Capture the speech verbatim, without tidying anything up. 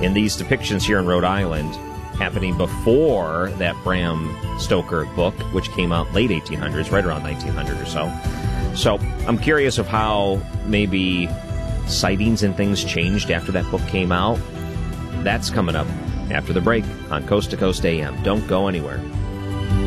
in these depictions here in Rhode Island happening before that Bram Stoker book, which came out late eighteen hundreds, right around nineteen hundred or so. So I'm curious of how maybe sightings and things changed after that book came out. That's coming up after the break on Coast to Coast A M. Don't go anywhere.